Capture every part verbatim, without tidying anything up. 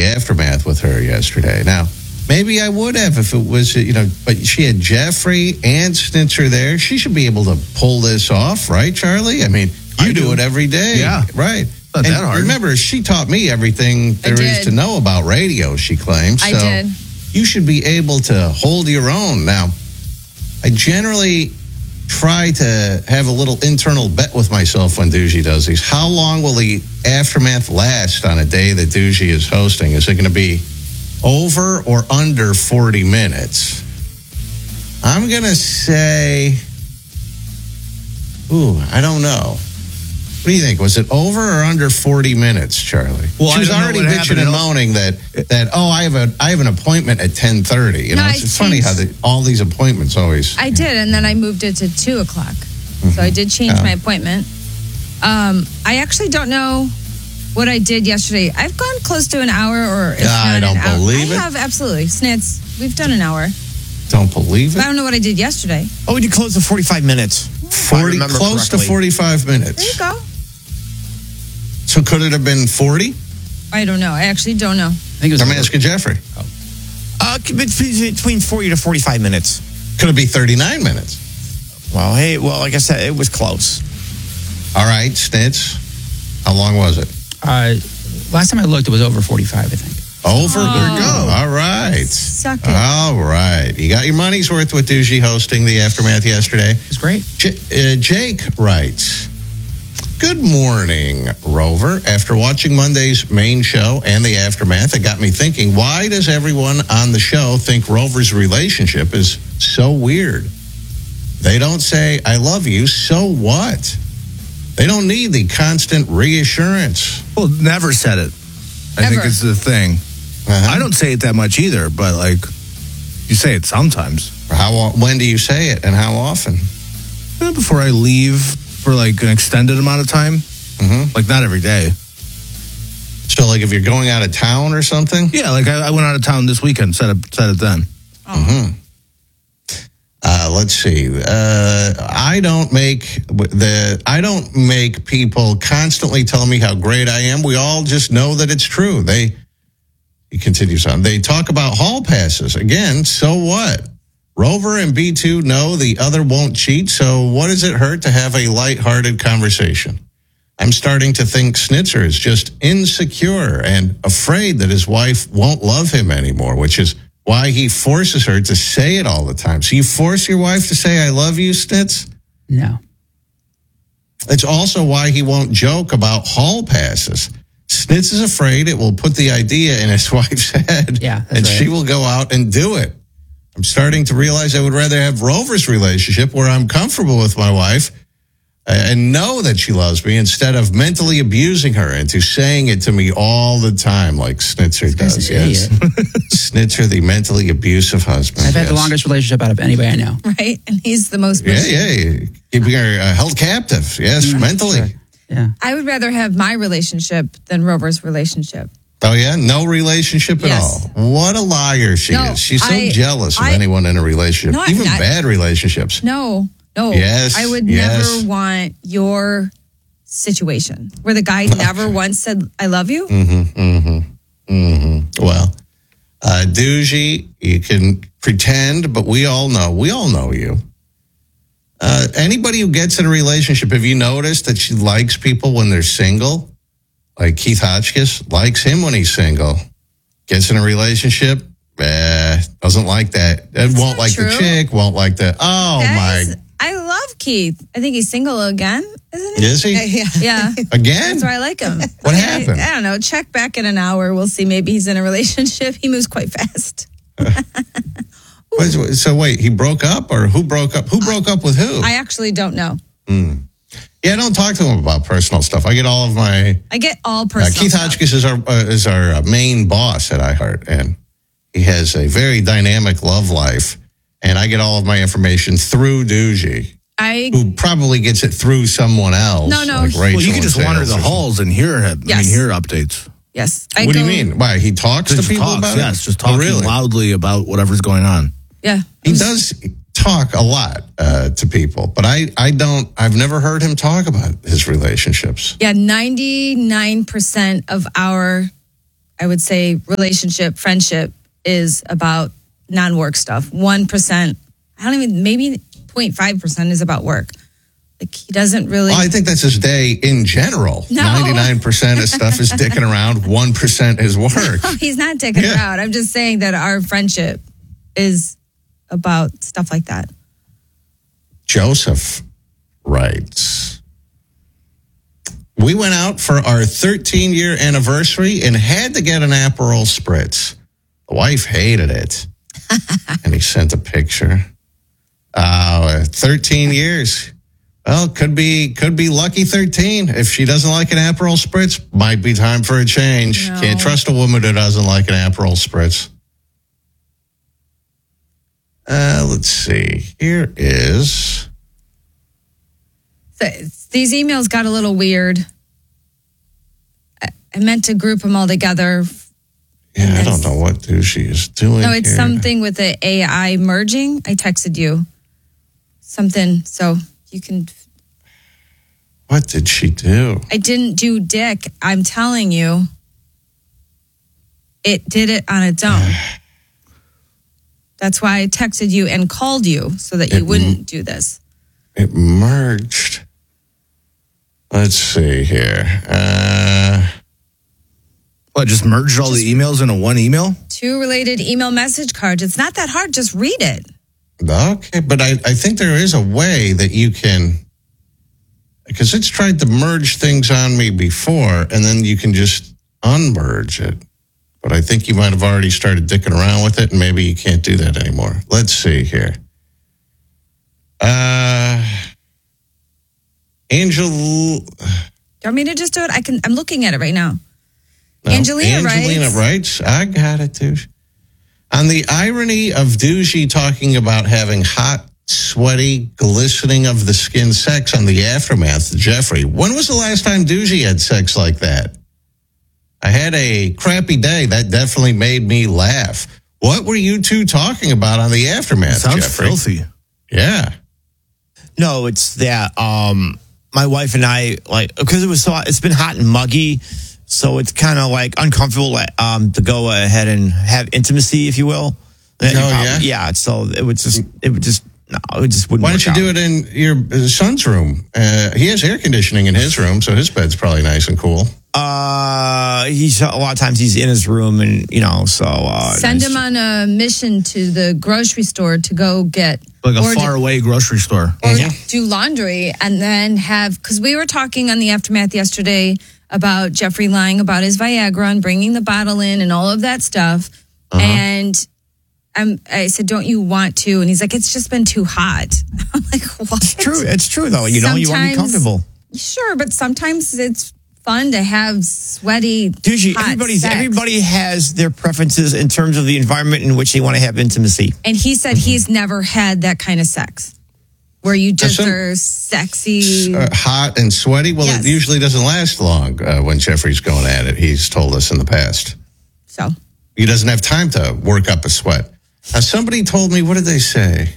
the aftermath with her yesterday. Now, maybe I would have if it was, you know, but she had Jeffrey and Snitzer there. She should be able to pull this off, right, Charlie? I mean, you do. do it every day. Yeah. Right. Not and that hard. Remember, she taught me everything there is to know about radio, she claims. I so did. You should be able to hold your own. Now, I generally try to have a little internal bet with myself when Doogie does these. How long will the aftermath last on a day that Doogie is hosting? Is it going to be over or under forty minutes? I'm going to say, ooh, I don't know. What do you think? Was it over or under forty minutes, Charlie? Well, she was I don't already know what bitching happened. and moaning that, that oh, I have a I have an appointment at ten thirty. You No, know, I it's just funny how the, all these appointments always. I did, and then I moved it to two o'clock. Mm-hmm. So I did change Yeah. my appointment. Um, I actually don't know what I did yesterday. I've gone close to an hour, or if I not don't an hour. believe I it. have, absolutely. Snits, we've done an hour. Don't believe But I it. don't know what I did yesterday. Oh, we did close to forty-five minutes. Forty, remember close correctly. to forty-five There minutes. you go. So could it have been forty? I don't know. I actually don't know. I think it was I'm over- asking Jeffrey. Uh, between forty to forty-five minutes. Could it be thirty-nine minutes? Well, hey, well, like I said, it was close. All right, Snitz. How long was it? Uh, last time I looked, it was over forty-five, I think. Over. Oh. There you go. All right. Suck it. All right. You got your money's worth with Doogie hosting the aftermath yesterday. It was great. J- uh, Jake writes, good morning, Rover. After watching Monday's main show and the aftermath, it got me thinking, why does everyone on the show think Rover's relationship is so weird? They don't say, I love you, so what? They don't need the constant reassurance. Well, never said it. I Ever. think it's the thing. Uh-huh. I don't say it that much either, but like, you say it sometimes. How, when do you say it and how often? Eh, Before I leave for like an extended amount of time. Mm-hmm. Like, not every day. So, like, if you're going out of town or something? Yeah, like I, I went out of town this weekend, said it, said it then. Mm-hmm. Uh, let's see. Uh, I don't make the. I don't make people constantly tell me how great I am. We all just know that it's true. They. He continues on. They talk about hall passes again. So what? Rover and B two know the other won't cheat. So what does it hurt to have a lighthearted conversation? I'm starting to think Snitzer is just insecure and afraid that his wife won't love him anymore, which is why he forces her to say it all the time. So you force your wife to say, I love you, Snitz? No. It's also why he won't joke about hall passes. Snitz is afraid it will put the idea in his wife's head, Yeah, that's and right. she will go out and do it. I'm starting to realize I would rather have Rover's relationship where I'm comfortable with my wife and know that she loves me instead of mentally abusing her into saying it to me all the time like Snitzer guy's does. an Yes. Snitzer, the mentally abusive husband. I've had yes. the longest relationship out of anybody I know. Right? And he's the most. Yeah, yeah. Keeping her uh, held captive. Yes, Mm-hmm. mentally. Sure. Yeah. I would rather have my relationship than Rover's relationship. Oh, yeah? No relationship at Yes. all. What a liar she No, is. She's so I- jealous of I- anyone in a relationship, No, I'm even not. bad relationships. No, no. Yes, I would yes. never want your situation where the guy never once said, I love you. Mm-hmm, mm-hmm, mm-hmm. Well, uh, Doogie, you can pretend, but we all know. We all know you. Uh, anybody who gets in a relationship, have you noticed that she likes people when they're single? Like Keith Hotchkiss likes him when he's single. Gets in a relationship, eh, doesn't like that. That's won't not like true. the chick, won't like the, oh That my, is- I love Keith. I think he's single again, isn't he? is he? Yeah. Yeah. Again? That's why I like him. What I- happened? I, don't know. Check back in an hour. We'll see. Maybe he's in a relationship. He moves quite fast. What is- So wait, he broke up or who broke up? Who broke up with who? I actually don't know. Yeah, don't talk to him about personal stuff. I get all of my, I get all uh, personal Keith stuff. Hotchkiss is our, uh, is our uh, main boss at iHeart, and he has a very dynamic love life, and I get all of my information through Doogie, I who probably gets it through someone else. No, no. Like Rachel Well, you can in just wander sales the or something. halls and hear him. I Yes. mean, hear updates. yes. I What do go- you mean? Why? He talks Just to people talks, about yes, it? just Oh, talking really? loudly about whatever's going on. Yeah. He does talk a lot uh, to people, but I, I don't, I've never heard him talk about his relationships. Yeah, ninety-nine percent of our I would say relationship, friendship is about non-work stuff. one percent, I don't even, maybe zero point five percent is about work. Like he doesn't really. Well, I think that's his day in general. No. ninety-nine percent of stuff is dicking around. one percent is work. No, he's not dicking Yeah. around. I'm just saying that our friendship is about stuff like that. Joseph writes, we went out for our thirteen-year anniversary and had to get an Aperol Spritz. The wife hated it. And he sent a picture. Uh, thirteen years. Well, could be could be lucky thirteen. If she doesn't like an Aperol Spritz, might be time for a change. No. Can't trust a woman who doesn't like an Aperol Spritz. Uh, let's see. Here is... So these emails got a little weird. I, I meant to group them all together. Yeah, I don't know what Douchey is doing. No, it's here. something with the A I merging. I texted you something so you can. What did she do? I didn't do Dick. I'm telling you, it did it on its own. That's why I texted you and called you so that you It- wouldn't do this. It merged. Let's see here. Uh, What, just merged all the emails into one email? Two related email message cards. It's not that hard. Just read it. okay, but I, I think there is a way that you can, because it's tried to merge things on me before, and then you can just unmerge it. But I think you might have already started dicking around with it, and maybe you can't do that anymore. Let's see here. Uh, Angel. Do you want me to just do it? I can. I'm looking at it right now. No, Angelina Angelina writes- writes, I got it, douche. On the irony of Douchey talking about having hot, sweaty, glistening of the skin sex on the aftermath, Jeffrey, when was the last time Douchey had sex like that? I had a crappy day. That definitely made me laugh. What were you two talking about on the aftermath, Sounds Jeffrey? filthy. Yeah. No, it's that um, my wife and I, like, because it was so, it's been hot and muggy, so it's kind of like uncomfortable um, to go ahead and have intimacy, if you will. Oh, yeah? Yeah, so it would just, it would just, no, it just wouldn't Why work don't you out. do it in your son's room? Uh, he has air conditioning in his room, so his bed's probably nice and cool. Uh, he's, a lot of times he's in his room and, you know, so. Uh, Send it's- him on a mission to the grocery store to go get Like a or far away grocery store. or do laundry, and then have, because we were talking on the aftermath yesterday about Jeffrey lying about his Viagra and bringing the bottle in and all of that stuff. Uh-huh. And I'm, I said, don't you want to? And he's like, it's just been too hot. I'm like, what? It's true. It's true, though. You know, you want to be Sometimes- comfortable. Sure, but sometimes it's fun to have sweaty, Usually, hot everybody's, sex. everybody has their preferences in terms of the environment in which they want to have intimacy. And he said he's never had that kind of sex where you just Some- are sexy. Uh, hot and sweaty. Well, Yes. it usually doesn't last long uh, when Jeffrey's going at it. He's told us in the past. So He doesn't have time to work up a sweat. Now, somebody told me, what did they say?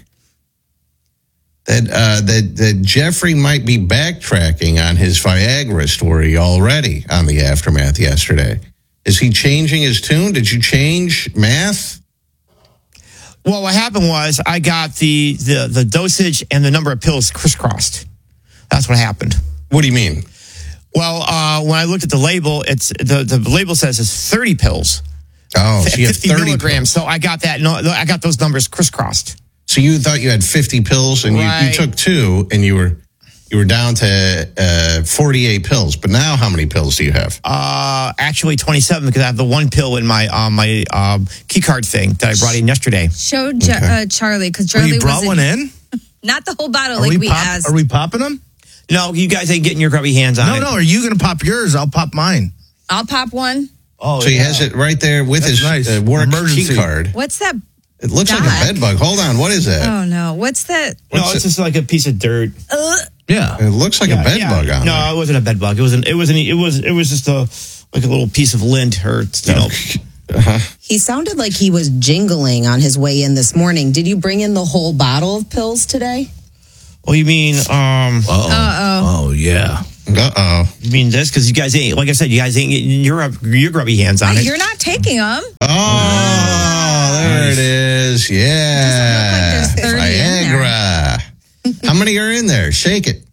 That, uh, that that Jeffrey might be backtracking on his Viagra story already on the aftermath yesterday. Is he changing his tune? Did you change math? Well, what happened was I got the, the, the dosage and the number of pills crisscrossed. That's what happened. What do you mean? Well, uh, when I looked at the label, it's the, the label says it's thirty pills, Oh, so you have fifty thirty milligrams. pills. So I got that. No, I got those numbers crisscrossed. So you thought you had fifty pills, and you, you Right. took two, and you were you were down to uh, forty-eight pills. But now, how many pills do you have? Uh, actually, twenty-seven because I have the one pill in my uh, my um, key card thing that I brought in yesterday. show Je- Okay. uh, Charlie, because Oh, Charlie you brought wasn't- one in? Not the whole bottle Are like we, we pop, asked. are we popping them? No, you guys ain't getting your grubby hands on No, it. no. Are you going to pop yours? I'll pop mine. I'll pop one. Oh, So he has it right there with That's his nice. uh, work Emergency. key card. What's that? It looks like Doc. a bed bug. Hold on, what is that? Oh no, what's that? No, What's it's it? just like a piece of dirt. Uh, Yeah. It looks like Yeah, a bed yeah. bug on No, there. it wasn't a bed bug. It wasn't. It wasn't. It was. It was just a like a little piece of lint or you know. Uh-huh. He sounded like he was jingling on his way in this morning. Did you bring in the whole bottle of pills today? Well, you mean um? Uh-oh. Oh, yeah. Uh oh. I mean this because you guys ain't, like I said, you guys ain't getting your your grubby hands on it. You're not taking them. Oh, there it is. Yeah. Doesn't look like there's thirty in there. Viagra. How many are in there? Shake it.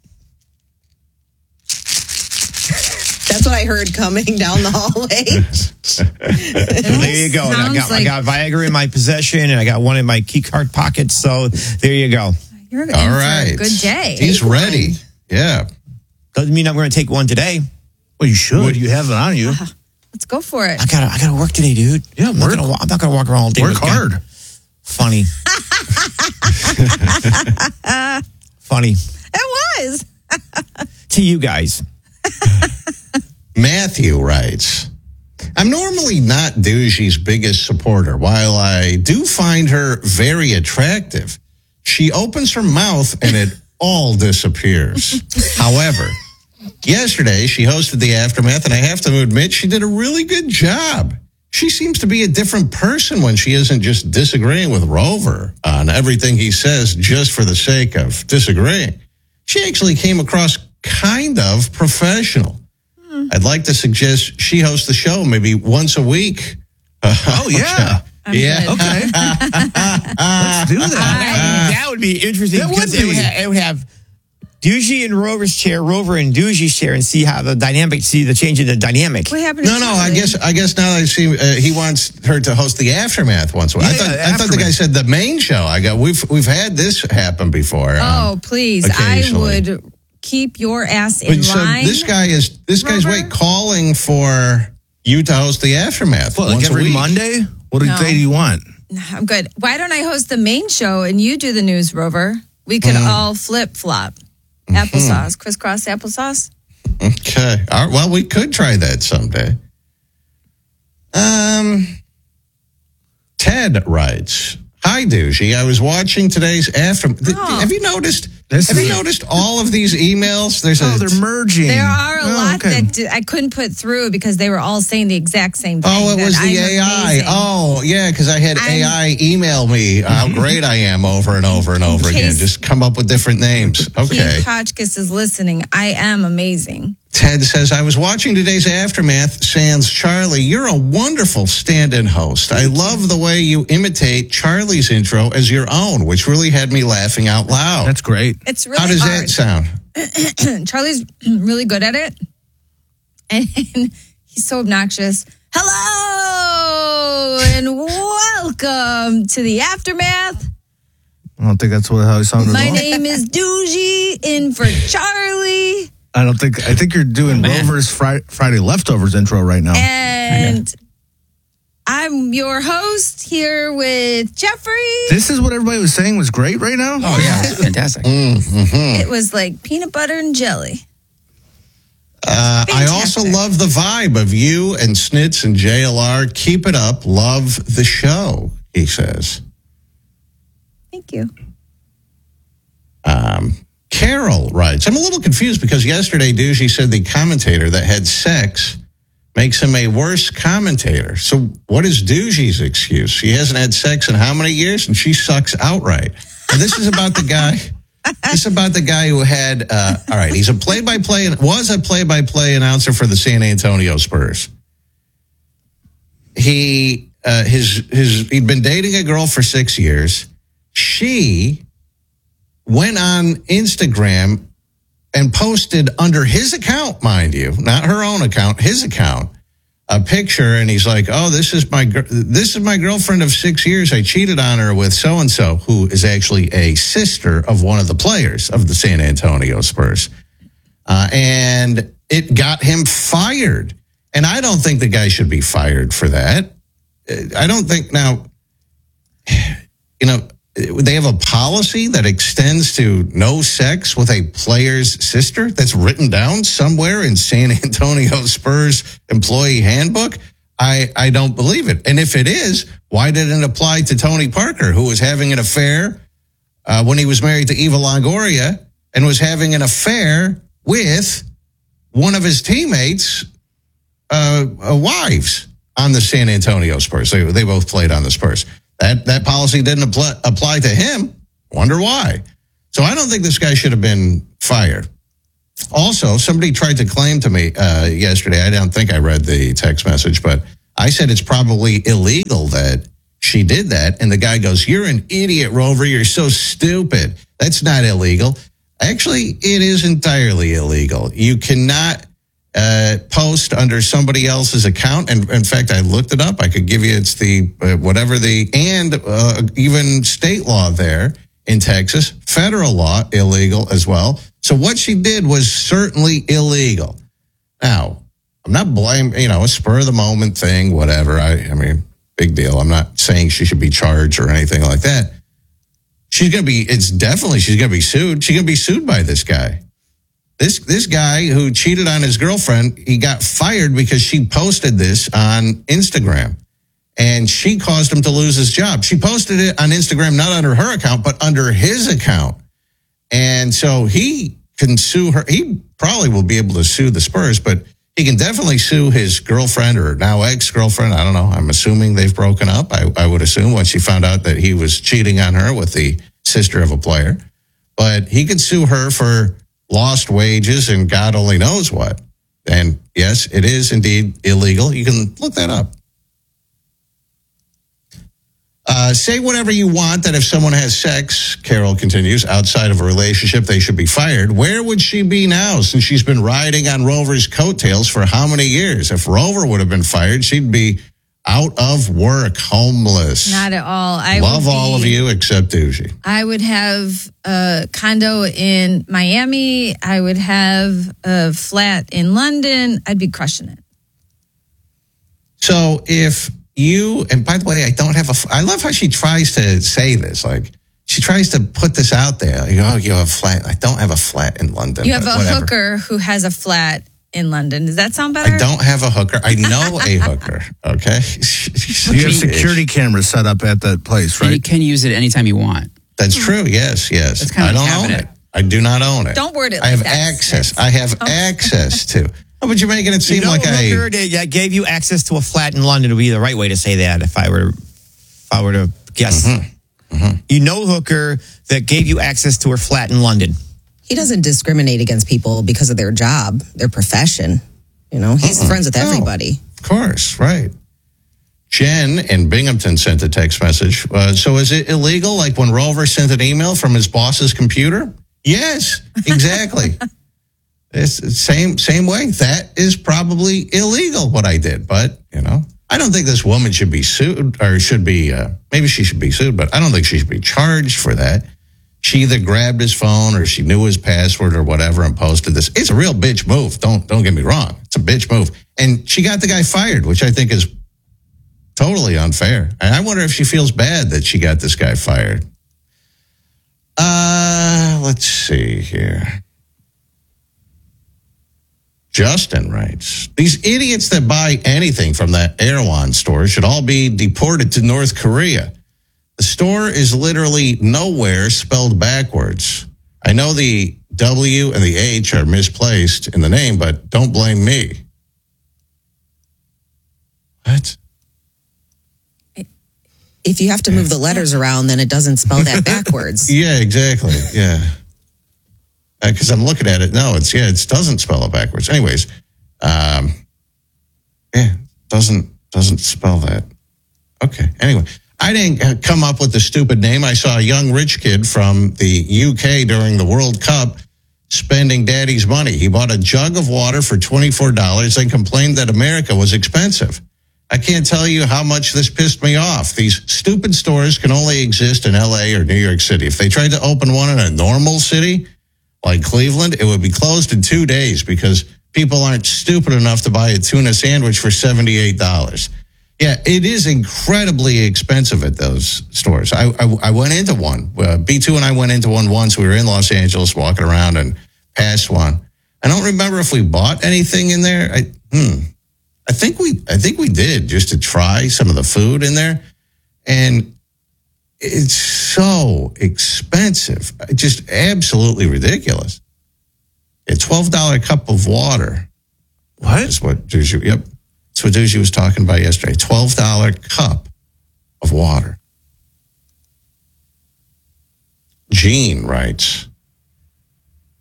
That's what I heard coming down the hallway. There you go. And I got Sounds I got Viagra in my possession, and I got one in my key card pocket. So there you go. You're in All for a right. good day. He's ready. Yeah. Doesn't mean I'm going to take one today. Well, you should. You have it on you. Let's go for it. I got I got to work today, dude. Yeah, I'm not work. gonna wa- I'm not going to walk around all day. Work with- hard. Funny. Funny It was. to you guys. Matthew writes, I'm normally not Dougie's biggest supporter. While I do find her very attractive, she opens her mouth and it all disappears. However, yesterday she hosted the Aftermath, and I have to admit she did a really good job. She seems to be a different person when she isn't just disagreeing with Rover on everything he says just for the sake of disagreeing. She actually came across kind of professional. I'd like to suggest she hosts the show maybe once a week. Oh, yeah. I'm Yeah. good. Okay. Let's do that. that would be interesting That would because it would, be. ha- it would have Dougie in Rover's chair, Rover in Dougie's chair, and see how the dynamic, see the change in the dynamic. What happened to No, no. I Charlie? guess I guess now I see uh, he wants her to host the Aftermath once a week. I Yeah, thought the I thought the guy Aftermath. said the main show. I got we've we've had this happen before. um, Oh, please. I occasionally. would keep your ass but in so line. this guy is this guy's Rover? wait calling for you to host the Aftermath What, like once a every week. Monday? What No. day do you want? I'm good. Why don't I host the main show and you do the news, Rover? We could Mm. all flip flop. Mm-hmm. Applesauce, crisscross applesauce. Okay. All right. Well, we could try that someday. Um, Ted writes, "Hi, Dougie. I was watching today's after. Th- Oh. Have you noticed? This have is- you noticed all of these emails? There's Oh, a they're merging. There are a Oh, lot okay. that d- I couldn't put through because they were all saying the exact same thing. Oh, it that was the I'm A I. amazing. Oh, yeah, because I had I'm- A I email me how great I am over and over and over In again. case- Just come up with different names. Okay. Keith Hotchkiss is listening. I am amazing. Ted says, I was watching today's Aftermath, sans Charlie. You're a wonderful stand-in host. I love the way you imitate Charlie's intro as your own, which really had me laughing out loud. That's great. It's really How does hard. that sound? Charlie's really good at it. And he's so obnoxious. Hello and welcome to the Aftermath. I don't think that's what how it sounded. My at all. name is Dougie, in for Charlie. I don't think. I think you're doing Rover's Fri- Friday leftovers intro right now. And I'm your host here with Jeffrey. This is what everybody was saying was great right now. Oh, yeah. It's fantastic. It was like peanut butter and jelly. Uh, I also Fantastic. love the vibe of you and Snitz and J L R. Keep it up. Love the show, he says. Thank you. Um, Carol writes, I'm a little confused because yesterday Dougie said the commentator that had sex makes him a worse commentator. So what is Dougie's excuse? She hasn't had sex in how many years? And she sucks outright. And this is about the guy. This is about the guy who had, uh, all right, he's a play-by-play, was a play-by-play announcer for the San Antonio Spurs. He, uh, his, his, he'd been dating a girl for six years. She went on Instagram and posted under his account, mind you, not her own account, his account, a picture, and he's like, "Oh, this is my gir- this is my girlfriend of six years. I cheated on her with so and so, who is actually a sister of one of the players of the San Antonio Spurs," uh, and it got him fired. And I don't think the guy should be fired for that. I don't think now. You know, they have a policy that extends to no sex with a player's sister that's written down somewhere in San Antonio Spurs employee handbook. I, I don't believe it. And if it is, why didn't it apply to Tony Parker, who was having an affair uh, when he was married to Eva Longoria and was having an affair with one of his teammates' uh, uh, wives on the San Antonio Spurs? They, they both played on the Spurs. That that policy didn't apply, apply to him. Wonder why. So I don't think this guy should have been fired. Also, somebody tried to claim to me uh, yesterday, I don't think I read the text message, but I said it's probably illegal that she did that. And the guy goes, "You're an idiot, Rover. You're so stupid. That's not illegal." Actually, it is entirely illegal. You cannot uh, post under somebody else's account. And in fact, I looked it up. I could give you, it's the, uh, whatever the, and uh, even state law there in Texas, federal law, illegal as well. So what she did was certainly illegal. Now, I'm not blaming, you know, a spur of the moment thing, whatever. I, I mean, big deal. I'm not saying she should be charged or anything like that. She's going to be, it's definitely, she's going to be sued. She's going to be sued by this guy. This, this guy who cheated on his girlfriend, he got fired because she posted this on Instagram. And she caused him to lose his job. She posted it on Instagram, not under her account, but under his account. And so he can sue her. He probably will be able to sue the Spurs, but he can definitely sue his girlfriend or now ex-girlfriend. I don't know. I'm assuming they've broken up. I, I would assume once she found out that he was cheating on her with the sister of a player. But he could sue her for lost wages and God only knows what. And yes, it is indeed illegal. You can look that up. Uh, say whatever you want that if someone has sex, Carol continues, outside of a relationship, they should be fired. Where would she be now since she's been riding on Rover's coattails for how many years? If Rover would have been fired, she'd be out of work, homeless. Not at all. I Love would be, all of you except Doogie. I would have a condo in Miami. I would have a flat in London. I'd be crushing it. So if you, and by the way, I don't have a, I love how she tries to say this. Like, she tries to put this out there. You know, you have a flat. I don't have a flat in London. You have a whatever. hooker who has a flat in London. Does that sound better? I don't have a hooker. I know a hooker. Okay. You have security cameras set up at that place, And you right? can use it anytime you want. That's true. Yes, yes. That's kind I of don't having own it. it. I do not own it. Don't word it I have like that. access. I have Oh. access to. Oh, but you're making it seem you know, like I. hooker that gave you access to a flat in London would be the right way to say that. If I were, if I were to guess, Mm-hmm. Mm-hmm. you know, hooker that gave you access to her flat in London. He doesn't discriminate against people because of their job, their profession. You know, he's Uh-uh. friends with No. everybody. Of course, right. Jen in Binghamton sent a text message. Uh, so is it illegal, like when Rover sent an email from his boss's computer? Yes, exactly. It's the same same way. That is probably illegal what I did, but you know, I don't think this woman should be sued or should be. Uh, maybe she should be sued, but I don't think she should be charged for that. She either grabbed his phone or she knew his password or whatever and posted this. It's a real bitch move. Don't don't get me wrong. It's a bitch move, and she got the guy fired, which I think is totally unfair. And I wonder if she feels bad that she got this guy fired. Uh, let's see here. Justin writes, these idiots that buy anything from that Erewhon store should all be deported to North Korea. The store is literally nowhere spelled backwards. I know the W and the H are misplaced in the name, but don't blame me. What? If you have to move the letters around, then it doesn't spell that backwards. Yeah, exactly. Yeah. Because I'm looking at it. No, it's, yeah, it doesn't spell it backwards. Anyways, um, yeah, doesn't, doesn't spell that. Okay. Anyway, I didn't come up with the stupid name. I saw a young rich kid from the U K during the World Cup spending daddy's money. He bought a jug of water for twenty-four dollars and complained that America was expensive. I can't tell you how much this pissed me off. These stupid stores can only exist in L A or New York City. If they tried to open one in a normal city like Cleveland, it would be closed in two days because people aren't stupid enough to buy a tuna sandwich for seventy-eight dollars. Yeah, it is incredibly expensive at those stores. I I, I went into one. Uh, B two and I went into one once. We were in Los Angeles walking around and passed one. I don't remember if we bought anything in there. I, hmm. I think we I think we did just to try some of the food in there. And it's so expensive. Just absolutely ridiculous. A twelve dollars cup of water. What? Is what Duji, yep. That's what Duji was talking about yesterday. twelve dollars cup of water. Gene writes,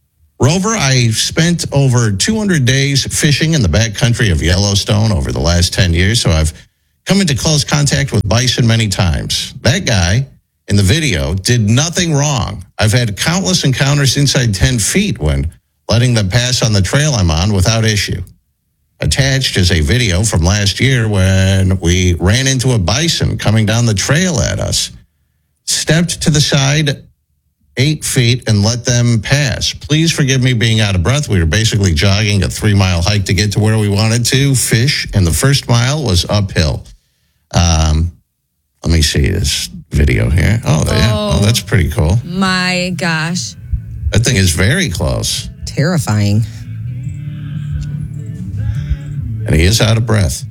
Rover, I spent over two hundred days fishing in the backcountry of Yellowstone over the last ten years, so I've come into close contact with bison many times. That guy in the video did nothing wrong. I've had countless encounters inside ten feet when letting them pass on the trail I'm on without issue. Attached is a video from last year when we ran into a bison coming down the trail at us. Stepped to the side eight feet and let them pass. Please forgive me being out of breath. We were basically jogging a three-mile hike to get to where we wanted to fish, and the first mile was uphill. Um, let me see this video here. Oh, yeah. Oh. Oh, that's pretty cool. My gosh. That thing is very close. Terrifying. And he is out of breath.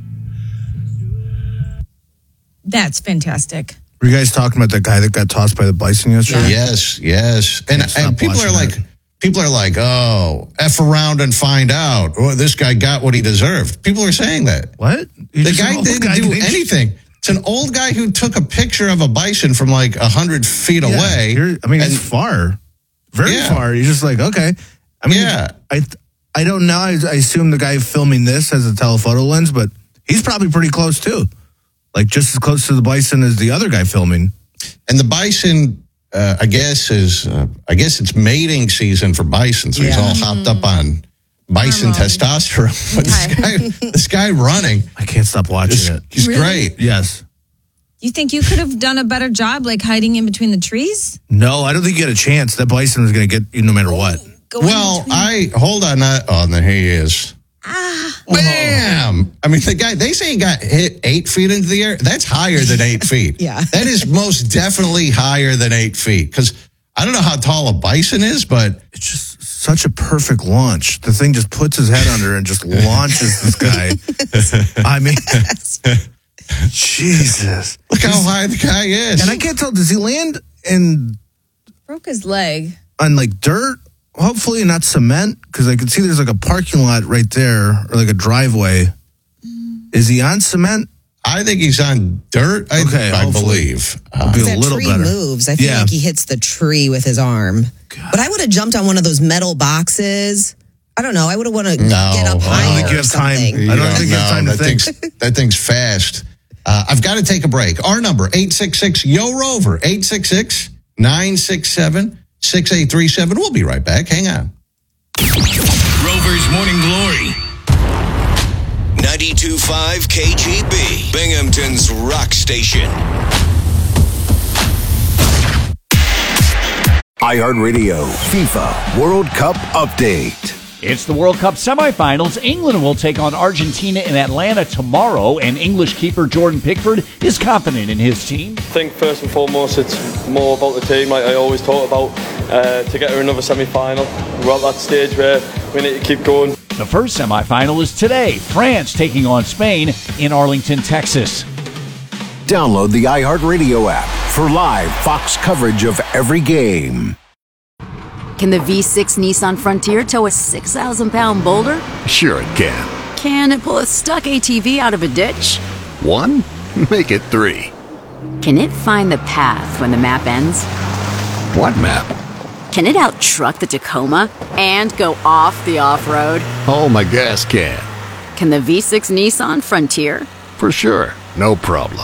That's fantastic. Were you guys talking about that guy that got tossed by the bison yesterday? Yes, yes. And, Can't stop and people are watching like, that. people are like, oh, F around and find out. Or this guy got what he deserved. People are saying that. What? You The just guy an old didn't guy do getting- anything. It's an old guy who took a picture of a bison from like a hundred feet Yeah, away. you're- I mean, and- it's far, very Yeah. far. You're just like, okay. I mean, Yeah. I I don't know. I, I assume the guy filming this has a telephoto lens, but he's probably pretty close too. Like just as close to the bison as the other guy filming. And the bison, uh, I guess, is uh, I guess it's mating season for bison, so he's Yeah. all hopped up on bison Hormones. testosterone. But this Okay. guy, this guy running, I can't stop watching is, it. he's Really? great. Yes. You think you could have done a better job, like hiding in between the trees? No, I don't think you had a chance. That bison was going to get you no matter what. Going Well, between- I hold on. That oh, and there he is. ah, Bam! I mean, the guy, they say he got hit eight feet into the air. That's higher than eight feet. Yeah. That is most definitely higher than eight feet. Because I don't know how tall a bison is, but It's just such a perfect launch. The thing just puts his head under and just launches this guy. I mean, Jesus. look how high the guy is. And I can't tell, does he land in broke his leg. on like dirt? Hopefully not cement, because I can see there's like a parking lot right there, or like a driveway. Is he on cement? I think he's on dirt, I, Okay, I hopefully. believe. Uh, Be a That little tree better. moves. I feel Yeah. like he hits the tree with his arm. But I would have jumped on one of those metal boxes. I don't know. I would have wanted to No, get up I don't higher think you or have time. something. I don't think you have time to that think. Thing's, that thing's fast. Uh, I've got to take a break. Our number, eight six six, Y O ROVER, eight six six, nine six seven, six eight three seven. We'll be right back. Hang on. Rover's Morning Glory. ninety-two point five K G B, Binghamton's rock station. iHeartRadio FIFA World Cup Update. It's the World Cup semifinals. England will take on Argentina in Atlanta tomorrow, and English keeper Jordan Pickford is confident in his team. I think first and foremost it's more about the team, like I always talk about, uh, to get to another semi-final. We're at that stage where we need to keep going. The first semifinal is today. France taking on Spain in Arlington, Texas. Download the iHeartRadio app for live Fox coverage of every game. Can the V six Nissan Frontier tow a six thousand pound boulder? Sure it can. Can it pull a stuck A T V out of a ditch? One? Make it three. Can it find the path when the map ends? What map? Can it out-truck the Tacoma and go off the off-road? Oh, my gas can. Can the V six Nissan Frontier? For sure. No problem.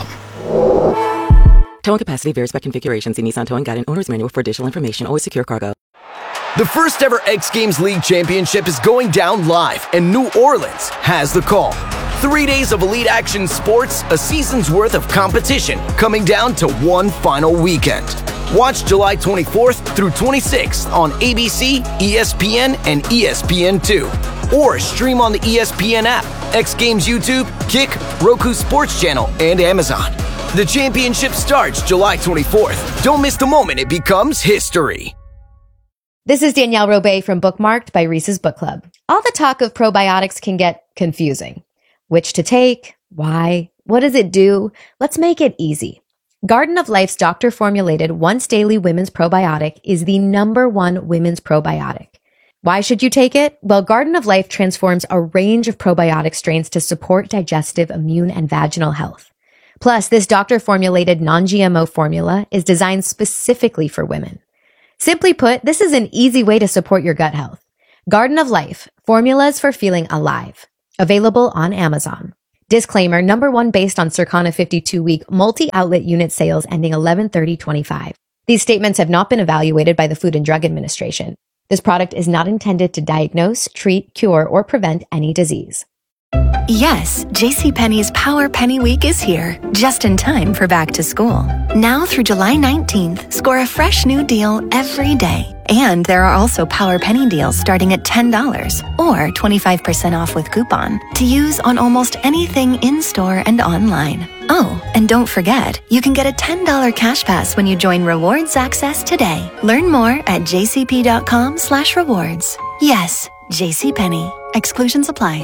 Towing capacity varies by configuration. See Nissan Towing Guide and Owner's Manual for additional information. Always secure cargo. The first ever X Games League Championship is going down live, and New Orleans has the call. Three days of elite action sports, a season's worth of competition, coming down to one final weekend. Watch July twenty-fourth through twenty-sixth on A B C, E S P N, and E S P N two. Or stream on the E S P N app, X Games YouTube, Kick, Roku Sports Channel, and Amazon. The championship starts July twenty-fourth. Don't miss the moment it becomes history. This is Danielle Robay from Bookmarked by Reese's Book Club. All the talk of probiotics can get confusing. Which to take? Why? What does it do? Let's make it easy. Garden of Life's doctor-formulated once-daily women's probiotic is the number one women's probiotic. Why should you take it? Well, Garden of Life transforms a range of probiotic strains to support digestive, immune, and vaginal health. Plus, this doctor-formulated non-G M O formula is designed specifically for women. Simply put, this is an easy way to support your gut health. Garden of Life, formulas for feeling alive. Available on Amazon. Disclaimer, number one based on Circana fifty-two week multi-outlet unit sales ending eleven thirty twenty-five. These statements have not been evaluated by the Food and Drug Administration. This product is not intended to diagnose, treat, cure, or prevent any disease. Yes, JCPenney's Power Penny Week is here, just in time for back to school. Now through July nineteenth, score a fresh new deal every day. And there are also Power Penny deals starting at ten dollars or twenty-five percent off with coupon to use on almost anything in-store and online. Oh, and don't forget, you can get a ten dollars cash pass when you join Rewards Access today. Learn more at jcp.com slash rewards. Yes, JCPenney. Exclusions apply.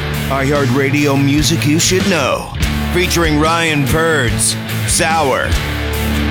iHeartRadio music you should know. Featuring Ryan Purds, Sour,